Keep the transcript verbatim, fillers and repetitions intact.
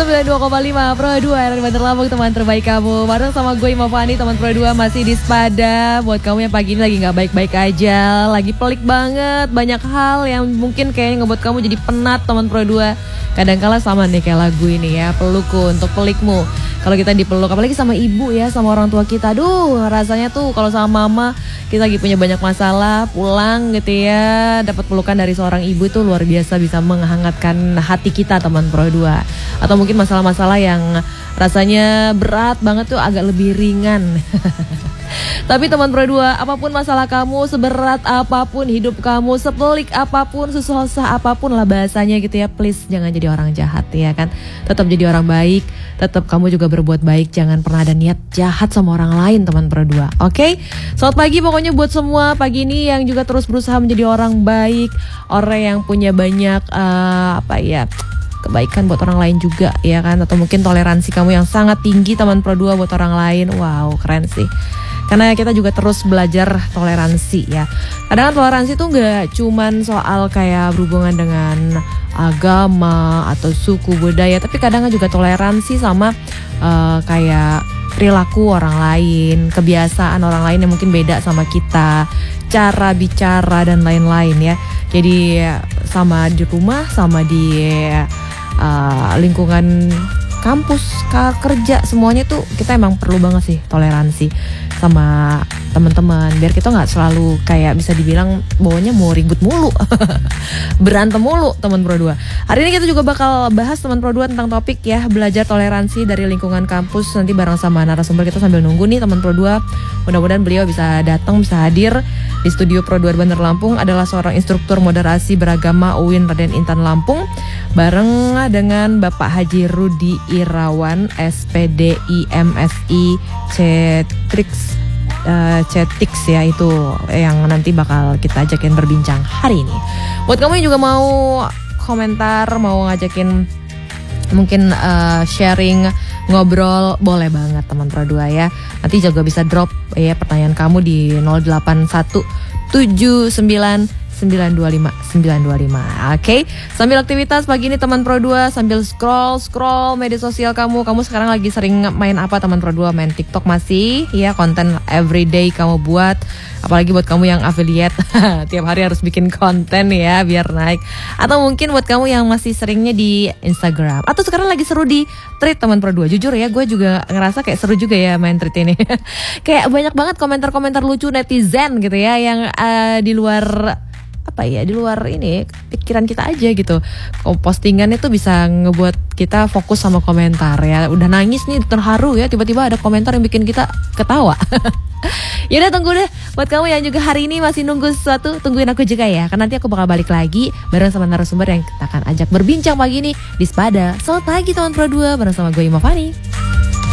sembilan puluh dua koma lima Pro dua dari Bandar Lampung, teman terbaik kamu. Bareng sama gue Ima Fani, teman Pro dua masih di Sepada. Buat kamu yang pagi ini lagi gak baik-baik aja, lagi pelik banget, banyak hal yang mungkin kayaknya ngebuat kamu jadi penat, teman Pro dua. Kadang-kala sama nih kayak lagu ini ya, pelukku untuk pelikmu. Kalau kita dipeluk, apalagi sama ibu ya, sama orang tua kita. Aduh, rasanya tuh kalau sama mama kita lagi punya banyak masalah, pulang gitu ya, dapat pelukan dari seorang ibu itu luar biasa, bisa menghangatkan hati kita, teman Pro dua. Atau mungkin masalah-masalah yang rasanya berat banget tuh agak lebih ringan. Tapi teman Pro dua, apapun masalah kamu, seberat apapun hidup kamu, sepelik apapun, sesusah apapun lah bahasanya gitu ya, please jangan jadi orang jahat ya kan. Tetap jadi orang baik, tetap kamu juga berbuat baik, jangan pernah ada niat jahat sama orang lain, teman Pro dua. Oke? Okay? Selamat pagi pokoknya buat semua pagi ini yang juga terus berusaha menjadi orang baik, orang yang punya banyak uh, apa ya, kebaikan buat orang lain juga ya kan. Atau mungkin toleransi kamu yang sangat tinggi, teman Pro dua, buat orang lain. Wow, keren sih. Karena kita juga terus belajar toleransi ya. Kadang toleransi tuh gak cuman soal kayak berhubungan dengan agama atau suku budaya, tapi kadang juga toleransi sama uh, kayak perilaku orang lain, kebiasaan orang lain yang mungkin beda sama kita, cara bicara dan lain-lain ya. Jadi sama di rumah, sama di uh, lingkungan kampus, kerja, semuanya tuh kita emang perlu banget sih toleransi sama teman-teman, biar kita nggak selalu kayak bisa dibilang bawanya mau ribut mulu, berantem mulu, teman Pro dua. Hari ini kita juga bakal bahas, teman Pro dua, tentang topik ya, belajar toleransi dari lingkungan kampus, nanti bareng sama narasumber kita sambil nunggu nih, teman Pro dua. Mudah-mudahan beliau bisa datang, bisa hadir di studio Pro dua Bandar Lampung. Adalah seorang instruktur moderasi beragama U I N Raden Intan Lampung, bareng dengan Bapak Haji Rudi Irawan, S P D I M S I Cetrix uh, Cetix ya, itu yang nanti bakal kita ajakin berbincang hari ini. Buat kamu yang juga mau komentar, mau ngajakin mungkin uh, sharing, ngobrol, boleh banget teman Pro dua ya. Nanti juga bisa drop ya pertanyaan kamu di nol delapan satu tujuh sembilan sembilan dua lima sembilan dua lima. Oke, okay? Sambil aktivitas pagi ini teman Pro dua, sambil scroll scroll media sosial kamu. Kamu sekarang lagi sering main apa, teman Pro dua? Main TikTok masih? Ya, konten everyday kamu buat. Apalagi buat kamu yang affiliate, tiap hari harus bikin konten ya biar naik. Atau mungkin buat kamu yang masih seringnya di Instagram, atau sekarang lagi seru di Thread, teman Pro dua. Jujur ya, gue juga ngerasa kayak seru juga ya main Thread ini. Kayak banyak banget komentar-komentar lucu netizen gitu ya, yang uh, di luar apa ya, di luar ini pikiran kita aja gitu. Postingan itu bisa ngebuat kita fokus sama komentar ya. Udah nangis nih, terharu ya, tiba-tiba ada komentar yang bikin kita ketawa. Yaudah, tunggu deh buat kamu yang juga hari ini masih nunggu sesuatu, tungguin aku juga ya, karena nanti aku bakal balik lagi bareng sama narasumber yang kita akan ajak berbincang pagi ini di Sepada. Selamat pagi teman Pro dua, bareng sama gue Ima Fani.